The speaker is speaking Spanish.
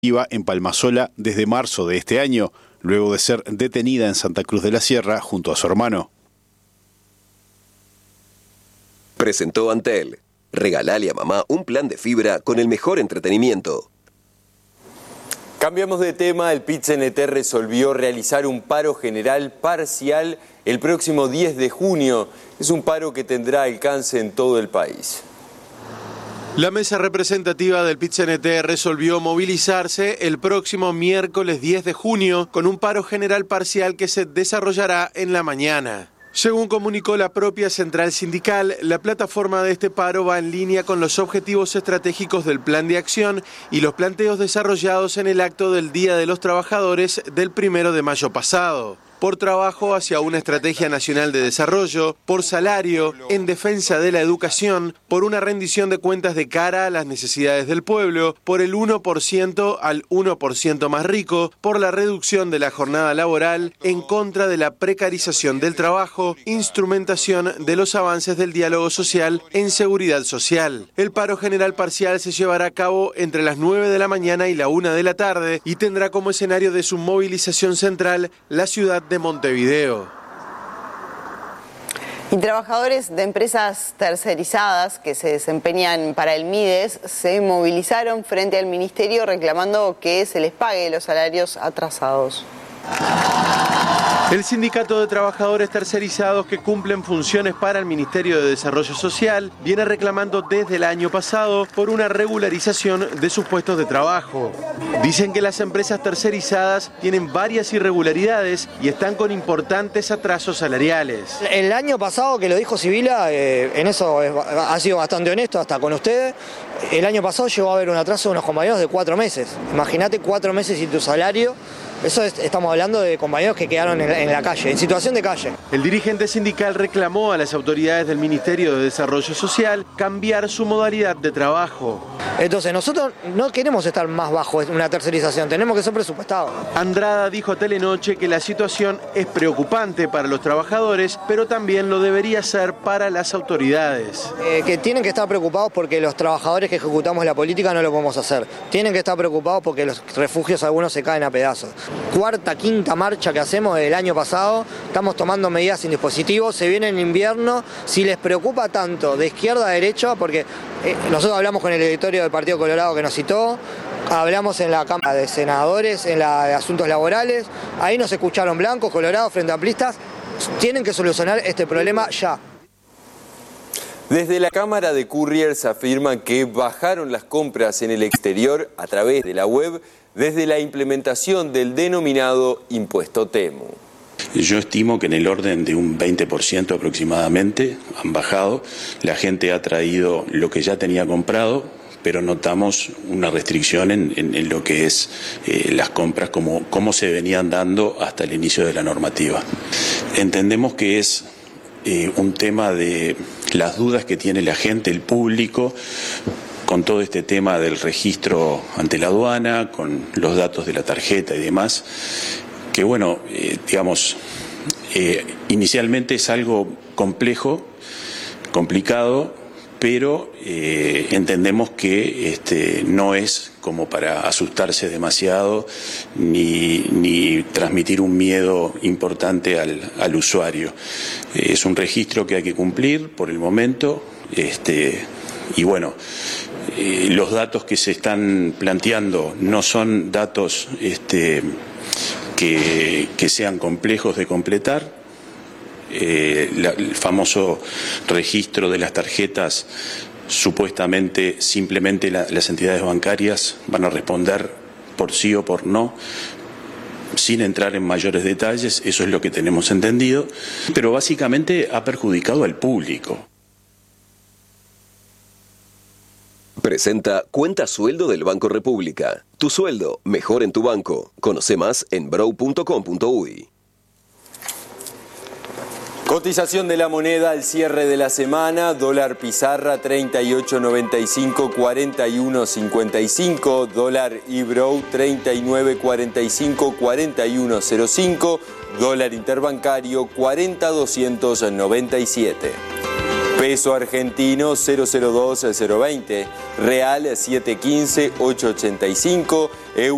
Iba en Palmasola desde marzo de este año, luego de ser detenida en Santa Cruz de la Sierra junto a su hermano. Presentó Antel. Regalale a mamá un plan de fibra con el mejor entretenimiento. Cambiamos de tema. El PIT-CNT resolvió realizar un paro general parcial el próximo 10 de junio. Es un paro que tendrá alcance en todo el país. La mesa representativa del PIT-CNT resolvió movilizarse el próximo miércoles 10 de junio con un paro general parcial que se desarrollará en la mañana. Según comunicó la propia central sindical, la plataforma de este paro va en línea con los objetivos estratégicos del plan de acción y los planteos desarrollados en el acto del Día de los Trabajadores del 1 de mayo pasado. Por trabajo hacia una estrategia nacional de desarrollo, por salario, en defensa de la educación, por una rendición de cuentas de cara a las necesidades del pueblo, por el 1% al 1% más rico, por la reducción de la jornada laboral, en contra de la precarización del trabajo, instrumentación de los avances del diálogo social en seguridad social. El paro general parcial se llevará a cabo entre las 9 de la mañana y la 1 de la tarde y tendrá como escenario de su movilización central la ciudad de Montevideo. Y trabajadores de empresas tercerizadas que se desempeñan para el MIDES se movilizaron frente al ministerio reclamando que se les pague los salarios atrasados. El Sindicato de Trabajadores Tercerizados que cumplen funciones para el Ministerio de Desarrollo Social viene reclamando desde el año pasado por una regularización de sus puestos de trabajo. Dicen que las empresas tercerizadas tienen varias irregularidades y están con importantes atrasos salariales. El año pasado, que lo dijo Sibila, en eso ha sido bastante honesto hasta con ustedes, el año pasado llegó a haber un atraso de unos compañeros de 4 meses. Imagínate 4 meses sin tu salario. Eso estamos hablando de compañeros que quedaron en la calle, en situación de calle. El dirigente sindical reclamó a las autoridades del Ministerio de Desarrollo Social cambiar su modalidad de trabajo. Entonces nosotros no queremos estar más bajo una tercerización, tenemos que ser presupuestados. Andrada dijo a Telenoche que la situación es preocupante para los trabajadores, pero también lo debería ser para las autoridades. Que tienen que estar preocupados porque los trabajadores que ejecutamos la política no lo podemos hacer. Tienen que estar preocupados porque los refugios algunos se caen a pedazos. 4ª, 5ª marcha que hacemos del año pasado, estamos tomando medidas sin dispositivos, se viene en invierno, si les preocupa tanto de izquierda a derecha, porque nosotros hablamos con el directorio del Partido Colorado que nos citó, hablamos en la Cámara de Senadores, en la de Asuntos Laborales, ahí nos escucharon blancos, colorados, frente amplistas, tienen que solucionar este problema ya. Desde la Cámara de Couriers afirman que bajaron las compras en el exterior a través de la web desde la implementación del denominado impuesto Temu. Yo estimo que en el orden de un 20% aproximadamente han bajado. La gente ha traído lo que ya tenía comprado, pero notamos una restricción en lo que es las compras como se venían dando hasta el inicio de la normativa. Entendemos que es un tema de las dudas que tiene la gente, el público, con todo este tema del registro ante la aduana, con los datos de la tarjeta y demás, que bueno, inicialmente es algo complejo, complicado, pero entendemos que no es como para asustarse demasiado ni transmitir un miedo importante al usuario. Es un registro que hay que cumplir por el momento, y bueno, los datos que se están planteando no son datos que sean complejos de completar. El famoso registro de las tarjetas, supuestamente simplemente las entidades bancarias van a responder por sí o por no, sin entrar en mayores detalles, eso es lo que tenemos entendido, pero básicamente ha perjudicado al público. Presenta Cuenta Sueldo del Banco República. Tu sueldo, mejor en tu banco. Conoce más en brow.com.uy. Cotización de la moneda al cierre de la semana: dólar pizarra 38.95, 41.55, dólar eBrow 39.45, 41.05, dólar interbancario 40.297. Peso argentino 002-020, real 715-885,